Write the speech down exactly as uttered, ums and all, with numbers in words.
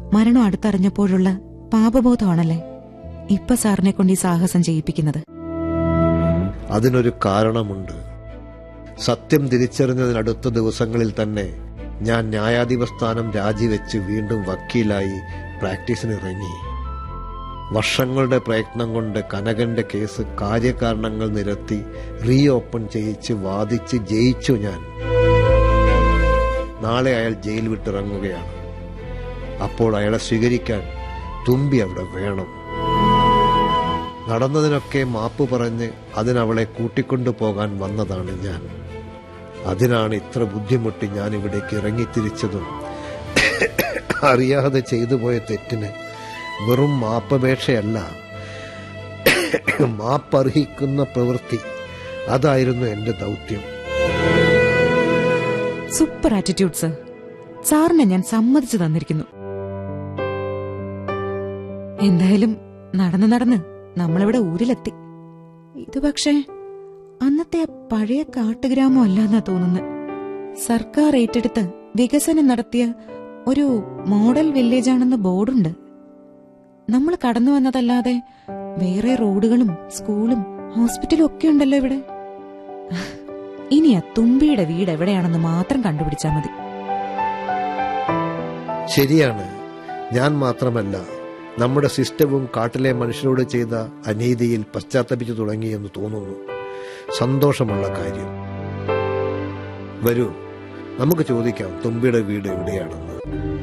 മരണം അടുത്തറിഞ്ഞപ്പോഴുള്ള പാപബോധമാണല്ലേ ഇപ്പൊ സാറിനെ കൊണ്ട് ഈ സാഹസം ചെയ്യിപ്പിക്കുന്നത്? അതിനൊരു കാരണമുണ്ട്. സത്യം തിരിച്ചറിഞ്ഞതിനടുത്ത ദിവസങ്ങളിൽ തന്നെ ഞാൻ ന്യായാധിപ സ്ഥാനം രാജിവെച്ച് വീണ്ടും വക്കീലായി പ്രാക്ടീസിനിറങ്ങി. വർഷങ്ങളുടെ പ്രയത്നം കൊണ്ട് കനകന്റെ കേസ് കാര്യകാരണങ്ങൾ നിരത്തി റീ ഓപ്പൺ ചെയ്യിച്ച് വാദിച്ച് ജയിച്ചു ഞാൻ. നാളെ അയാൾ ജയിൽ വിട്ടിറങ്ങുകയാണ്. അപ്പോൾ അയാളെ സ്വീകരിക്കാൻ തുമ്പി അവിടെ വേണം. നടന്നതിനൊക്കെ മാപ്പ് പറഞ്ഞ് അതിനവളെ കൂട്ടിക്കൊണ്ടു പോകാൻ വന്നതാണ് ഞാൻ. അതിനാണ് ഇത്ര ബുദ്ധിമുട്ടി ഞാൻ ഇവിടേക്ക് ഇറങ്ങിത്തിരിച്ചതും അറിയാതെ ചെയ്തു പോയ തെറ്റിന് വെറും മാപ്പപേക്ഷയല്ല, മാപ്പർഹിക്കുന്ന പ്രവൃത്തി. അതായിരുന്നു എന്റെ ദൗത്യം. Super attitude sir. സാറിനെ ഞാൻ സമ്മതിച്ചു തന്നിരിക്കുന്നു. എന്തായാലും നടന്ന് നടന്ന് നമ്മളിവിടെ ഊരിലെത്തി. ഇത് പക്ഷേ അന്നത്തെ പഴയ കാട്ടുഗ്രാമം അല്ലെന്നാ തോന്നുന്നത്. സർക്കാർ ഏറ്റെടുത്ത് വികസനം നടത്തിയ ഒരു മോഡൽ വില്ലേജാണെന്ന് ബോർഡുണ്ട്. നമ്മൾ കടന്നു വന്നതല്ലാതെ വേറെ റോഡുകളും സ്കൂളും ഹോസ്പിറ്റലും ഒക്കെ ഉണ്ടല്ലോ ഇവിടെ. ഇനി ആ തുമ്പിയുടെ വീട് എവിടെയാണെന്ന് മാത്രം കണ്ടുപിടിച്ചാൽ മതി. ശരിയാണ്. ഞാൻ മാത്രമല്ല, നമ്മുടെ സിസ്റ്റവും കാട്ടിലെ മനുഷ്യരോട് ചെയ്ത അനീതിയിൽ പശ്ചാത്തപിച്ചു തുടങ്ങിയെന്ന് തോന്നുന്നു. സന്തോഷമുള്ള കാര്യം. വരൂ, നമുക്ക് ചോദിക്കാം തുമ്പിയുടെ വീട് എവിടെയാണെന്ന്.